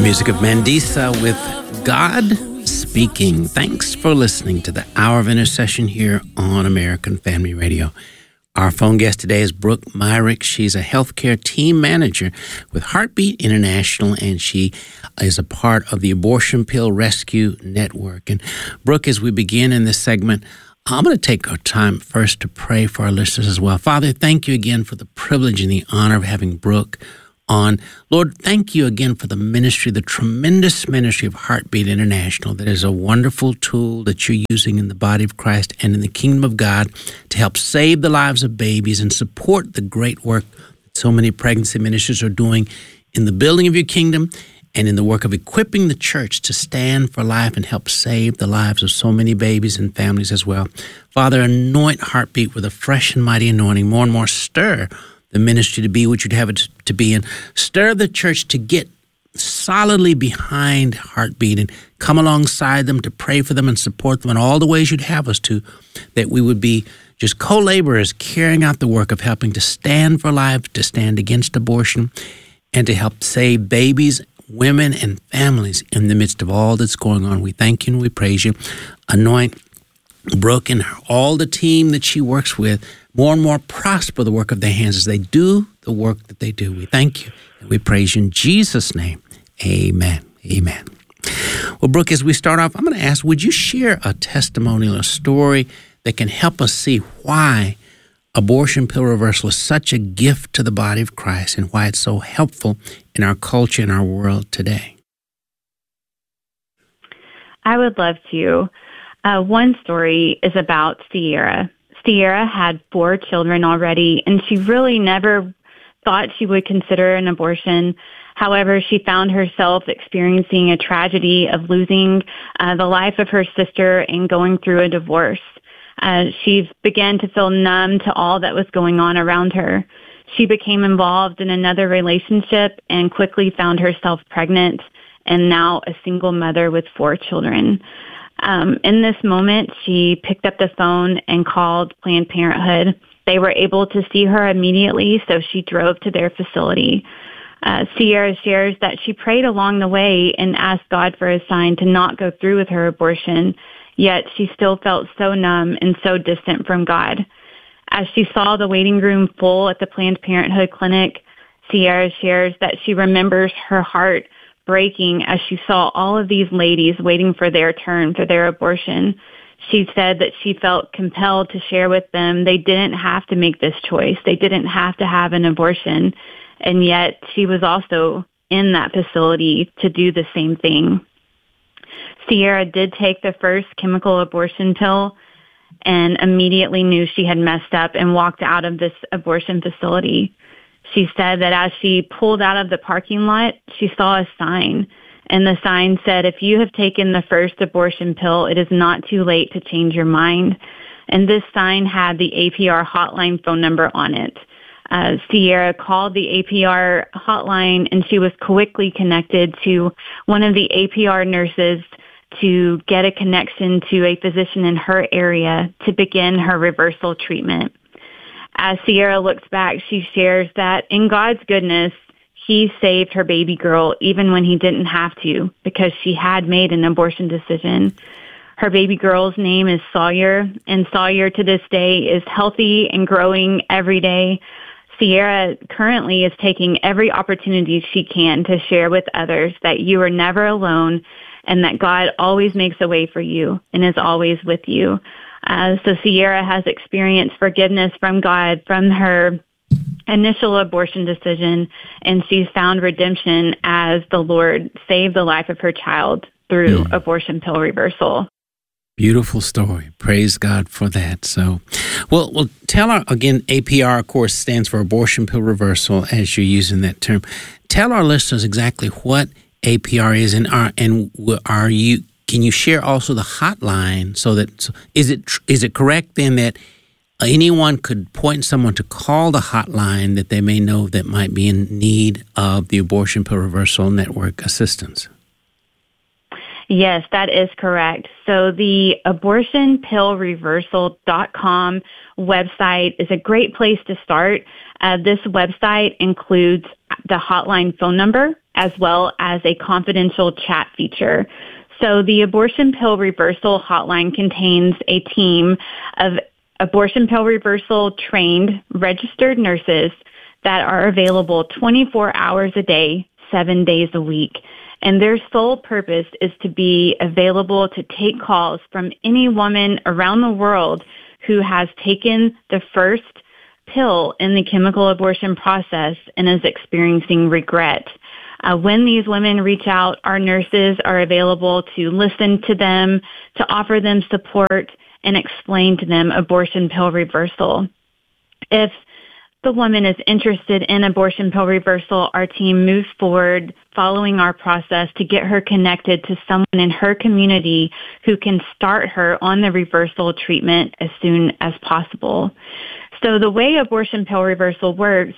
Music of Mandisa with God Speaking. Thanks for listening to the Hour of Intercession here on American Family Radio. Our phone guest today is Brooke Myrick. She's a healthcare team manager with Heartbeat International, and she is a part of the Abortion Pill Rescue Network. And Brooke, as we begin in this segment, I'm going to take our time first to pray for our listeners as well. Father, thank you again for the privilege and the honor of having Brooke on. Lord, thank you again for the ministry, the tremendous ministry of Heartbeat International. That is a wonderful tool that you're using in the body of Christ and in the kingdom of God to help save the lives of babies and support the great work that so many pregnancy ministers are doing in the building of your kingdom and in the work of equipping the church to stand for life and help save the lives of so many babies and families as well. Father, anoint Heartbeat with a fresh and mighty anointing. More and more stir the ministry to be what you'd have it to be, and stir the church to get solidly behind Heartbeat and come alongside them to pray for them and support them in all the ways you'd have us to, that we would be just co-laborers carrying out the work of helping to stand for life, to stand against abortion, and to help save babies, women, and families in the midst of all that's going on. We thank you and we praise you. Anoint Brooke and all the team that she works with, more and more prosper the work of their hands as they do the work that they do. We thank you and we praise you in Jesus' name. Amen. Amen. Well, Brooke, as we start off, I'm going to ask, would you share a testimonial, a story that can help us see why abortion pill reversal is such a gift to the body of Christ and why it's so helpful in our culture and our world today? I would love to. One story is about Sierra. Sierra had 4 children already, and she really never thought she would consider an abortion. However, she found herself experiencing a tragedy of losing the life of her sister and going through a divorce. She began to feel numb to all that was going on around her. She became involved in another relationship and quickly found herself pregnant and now a single mother with 4 children. In this moment, she picked up the phone and called Planned Parenthood. They were able to see her immediately, so she drove to their facility. Sierra shares that she prayed along the way and asked God for a sign to not go through with her abortion, yet she still felt so numb and so distant from God. As she saw the waiting room full at the Planned Parenthood clinic, Sierra shares that she remembers her heart breaking as she saw all of these ladies waiting for their turn for their abortion. She said that she felt compelled to share with them they didn't have to make this choice. They didn't have to have an abortion. And yet she was also in that facility to do the same thing. Sierra did take the first chemical abortion pill and immediately knew she had messed up and walked out of this abortion facility. She said that as she pulled out of the parking lot, she saw a sign, and the sign said, "If you have taken the first abortion pill, it is not too late to change your mind." And this sign had the APR hotline phone number on it. Sierra called the APR hotline, and she was quickly connected to one of the APR nurses to get a connection to a physician in her area to begin her reversal treatment. As Sierra looks back, she shares that in God's goodness, he saved her baby girl even when he didn't have to, because she had made an abortion decision. Her baby girl's name is Sawyer, and Sawyer to this day is healthy and growing every day. Sierra currently is taking every opportunity she can to share with others that you are never alone and that God always makes a way for you and is always with you. So Sierra has experienced forgiveness from God from her initial abortion decision, and she's found redemption as the Lord saved the life of her child through abortion pill reversal. Beautiful story. Praise God for that. So, well, tell our, again, APR, of course, stands for abortion pill reversal, as you're using that term. Tell our listeners exactly what APR is, and are you? Can you share also the hotline so that is it correct then that anyone could point someone to call the hotline that they may know that might be in need of the Abortion Pill Reversal Network assistance? Yes, that is correct. So the abortionpillreversal.com website is a great place to start. This website includes the hotline phone number as well as a confidential chat feature. So the abortion pill reversal hotline contains a team of abortion pill reversal trained registered nurses that are available 24 hours a day, 7 days a week. And their sole purpose is to be available to take calls from any woman around the world who has taken the first pill in the chemical abortion process and is experiencing regret. When these women reach out, our nurses are available to listen to them, to offer them support, and explain to them abortion pill reversal. If the woman is interested in abortion pill reversal, our team moves forward following our process to get her connected to someone in her community who can start her on the reversal treatment as soon as possible. So the way abortion pill reversal works,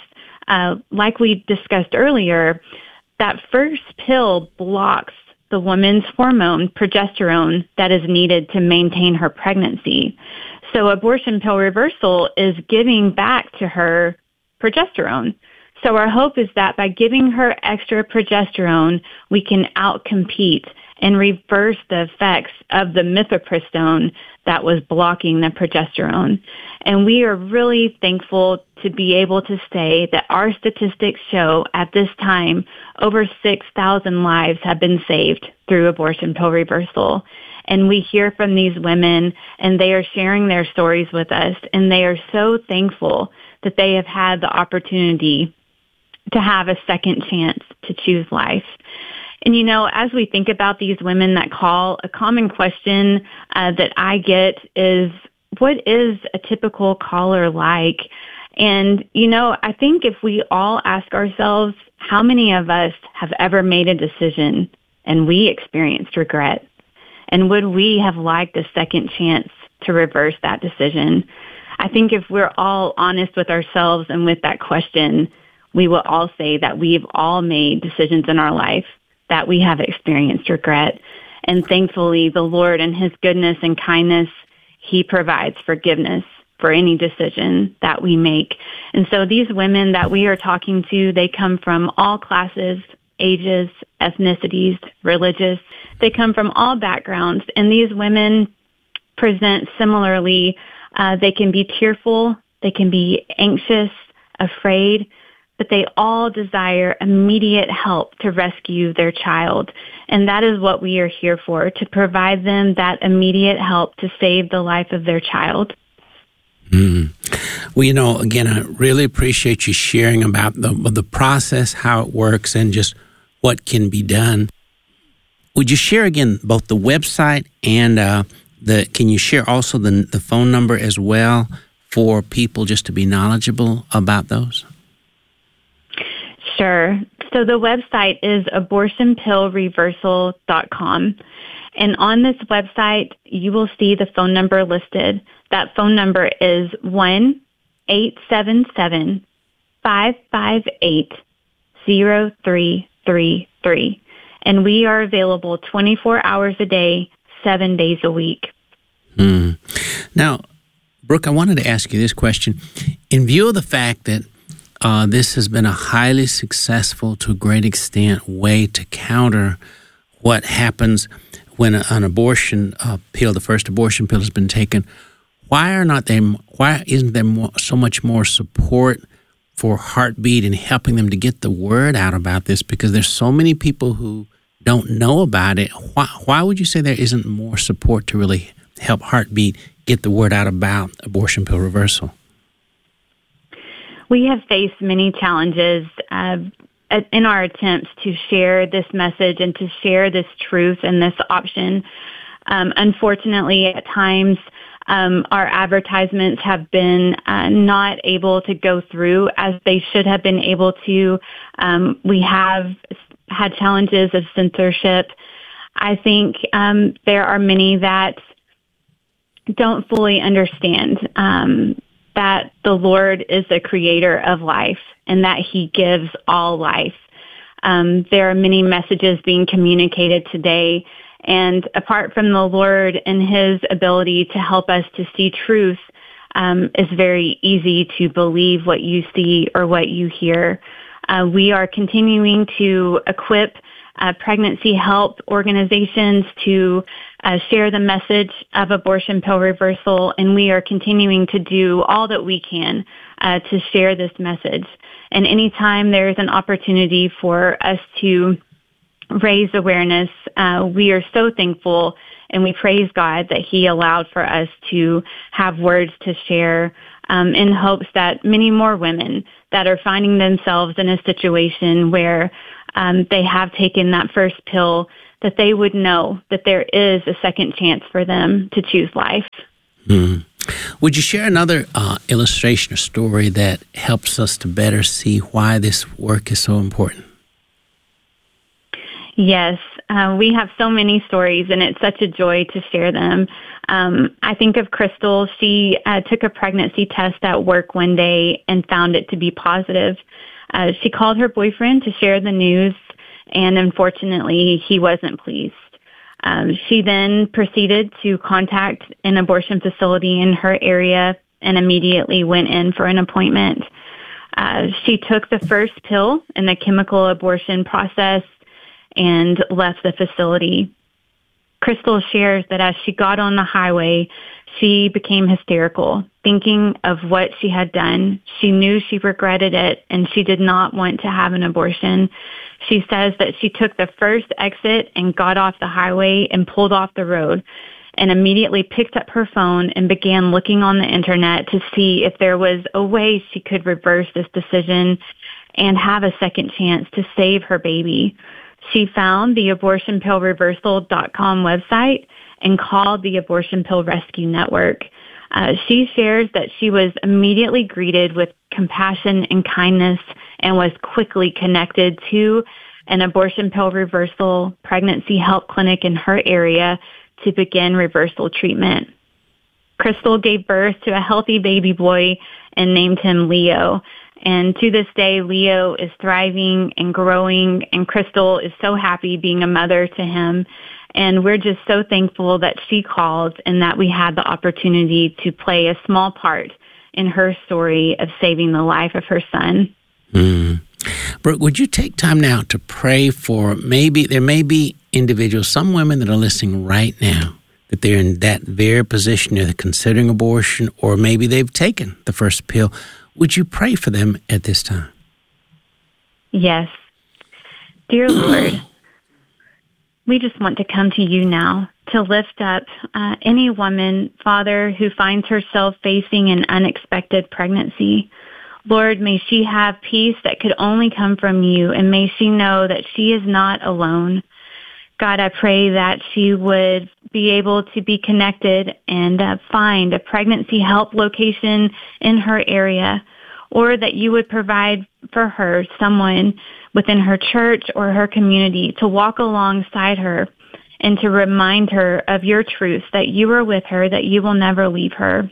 like we discussed earlier, that first pill blocks the woman's hormone, progesterone, that is needed to maintain her pregnancy. So abortion pill reversal is giving back to her progesterone. So our hope is that by giving her extra progesterone, we can outcompete and reverse the effects of the mifepristone that was blocking the progesterone. And we are really thankful to be able to say that our statistics show at this time over 6,000 lives have been saved through abortion pill reversal. And we hear from these women, and they are sharing their stories with us, and they are so thankful that they have had the opportunity to have a second chance to choose life. And, you know, as we think about these women that call, a common question that I get is, what is a typical caller like? And, you know, I think if we all ask ourselves, how many of us have ever made a decision and we experienced regret? And would we have liked a second chance to reverse that decision? I think if we're all honest with ourselves and with that question, we will all say that we've all made decisions in our life that we have experienced regret. And thankfully, the Lord in His goodness and kindness, He provides forgiveness for any decision that we make. And so these women that we are talking to, they come from all classes, ages, ethnicities, religious. They come from all backgrounds. And these women present similarly. They can be tearful. They can be anxious, afraid, but they all desire immediate help to rescue their child. And that is what we are here for, to provide them that immediate help to save the life of their child. Well, you know, again, I really appreciate you sharing about the process, how it works, and just what can be done. Would you share again both the website and can you share also the phone number as well for people just to be knowledgeable about those? Sure. So the website is abortionpillreversal.com. And on this website, you will see the phone number listed. That phone number is 1-877-558-0333. And we are available 24 hours a day, 7 days a week. Now, Brooke, I wanted to ask you this question. In view of the fact that this has been a highly successful, to a great extent, way to counter what happens when an abortion pill, the first abortion pill, has been taken, why isn't there so much more support for Heartbeat in helping them to get the word out about this? Because there's so many people who don't know about it. Why would you say there isn't more support to really help Heartbeat get the word out about abortion pill reversal? We have faced many challenges in our attempts to share this message and to share this truth and this option. Unfortunately, at times, our advertisements have been not able to go through as they should have been able to. We have had challenges of censorship. I think there are many that don't fully understand that the Lord is the creator of life and that He gives all life. There are many messages being communicated today, and apart from the Lord and His ability to help us to see truth, it's very easy to believe what you see or what you hear. We are continuing to equip pregnancy help organizations to share the message of abortion pill reversal, and we are continuing to do all that we can to share this message. And anytime there is an opportunity for us to raise awareness, we are so thankful, and we praise God that He allowed for us to have words to share in hopes that many more women that are finding themselves in a situation where they have taken that first pill, that they would know that there is a second chance for them to choose life. Would you share another illustration or story that helps us to better see why this work is so important? Yes, we have so many stories, and it's such a joy to share them. I think of Crystal. She took a pregnancy test at work one day and found it to be positive. She called her boyfriend to share the news, and unfortunately, he wasn't pleased. She then proceeded to contact an abortion facility in her area and immediately went in for an appointment. She took the first pill in the chemical abortion process and left the facility. Crystal shares that as she got on the highway, she became hysterical, thinking of what she had done. She knew she regretted it, and she did not want to have an abortion. She says that she took the first exit and got off the highway and pulled off the road, and immediately picked up her phone and began looking on the internet to see if there was a way she could reverse this decision and have a second chance to save her baby. She found the abortionpillreversal.com website and called the Abortion Pill Rescue Network. She shares that she was immediately greeted with compassion and kindness and was quickly connected to an abortion pill reversal pregnancy help clinic in her area to begin reversal treatment. Crystal gave birth to a healthy baby boy and named him Leo. And to this day, Leo is thriving and growing, and Crystal is so happy being a mother to him. And we're just so thankful that she called and that we had the opportunity to play a small part in her story of saving the life of her son. Brooke, would you take time now to pray for there may be individuals, some women that are listening right now, that they're in that very position, they're considering abortion, or maybe they've taken the first pill. Would you pray for them at this time? Yes. Dear Lord, we just want to come to you now to lift up any woman, Father, who finds herself facing an unexpected pregnancy. Lord, may she have peace that could only come from you, and may she know that she is not alone. God, I pray that she would be able to be connected and find a pregnancy help location in her area, or that you would provide for her someone within her church or her community to walk alongside her and to remind her of your truth, that you are with her, that you will never leave her.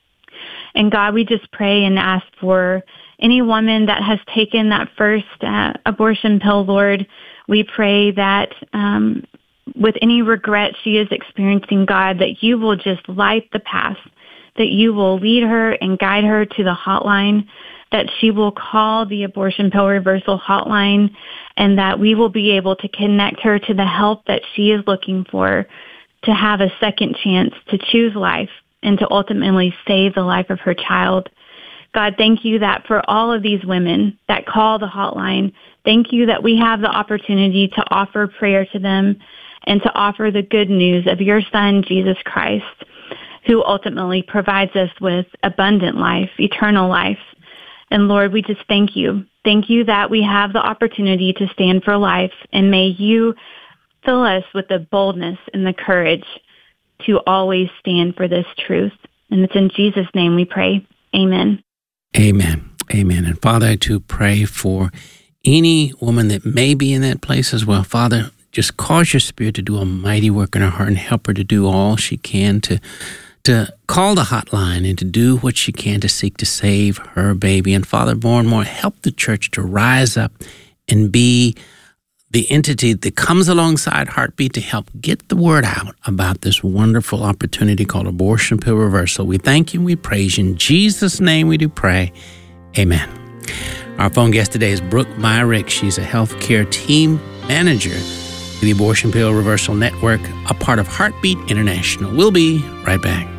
And God, we just pray and ask for any woman that has taken that first abortion pill, Lord. We pray that with any regret she is experiencing, God, that you will just light the path, that you will lead her and guide her to the hotline, that she will call the Abortion Pill Reversal hotline, and that we will be able to connect her to the help that she is looking for to have a second chance to choose life and to ultimately save the life of her child. God, thank you that for all of these women that call the hotline, thank you that we have the opportunity to offer prayer to them and to offer the good news of your Son, Jesus Christ, who ultimately provides us with abundant life, eternal life. And Lord, we just thank you. Thank you that we have the opportunity to stand for life, and may you fill us with the boldness and the courage to always stand for this truth. And it's in Jesus' name we pray. Amen. Amen. Amen. And Father, I too pray for any woman that may be in that place as well. Father, just cause your Spirit to do a mighty work in her heart and help her to do all she can to call the hotline and to do what she can to seek to save her baby. And Father, more and more, help the church to rise up and be the entity that comes alongside Heartbeat to help get the word out about this wonderful opportunity called Abortion Pill Reversal. We thank you and we praise you. In Jesus' name we do pray. Amen. Our phone guest today is Brooke Myrick. She's a healthcare team manager for the Abortion Pill Reversal Network, a part of Heartbeat International. We'll be right back.